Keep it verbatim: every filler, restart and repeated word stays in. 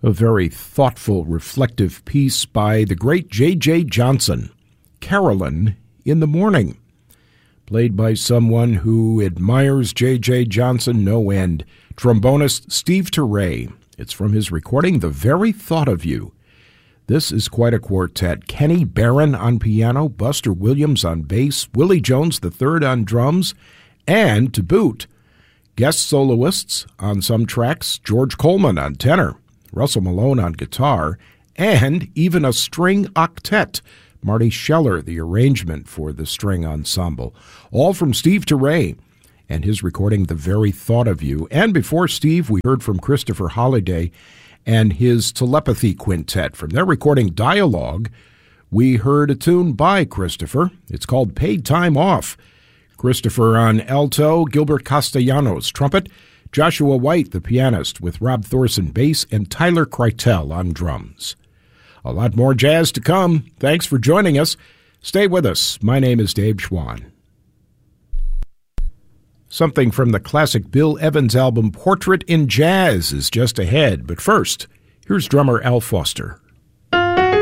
A very thoughtful, reflective piece by the great J J Johnson, Carolyn in the Morning, played by someone who admires J J Johnson no end, trombonist Steve Turre. It's from his recording, The Very Thought of You. This is quite a quartet. Kenny Barron on piano, Buster Williams on bass, Willie Jones the third on drums, and to boot, guest soloists on some tracks, George Coleman on tenor, Russell Malone on guitar, and even a string octet, Marty Scheller, the arrangement for the string ensemble. All from Steve Turre and his recording, The Very Thought of You. And before Steve, we heard from Christopher Holliday and his Telepathy Quintet. From their recording, Dialogue, we heard a tune by Christopher. It's called Paid Time Off. Christopher on alto, Gilbert Castellanos trumpet, Joshua White, the pianist, with Rob Thorson bass, and Tyler Kreitel on drums. A lot more jazz to come. Thanks for joining us. Stay with us. My name is Dave Schwann. Something from the classic Bill Evans album Portrait in Jazz is just ahead. But first, here's drummer Al Foster.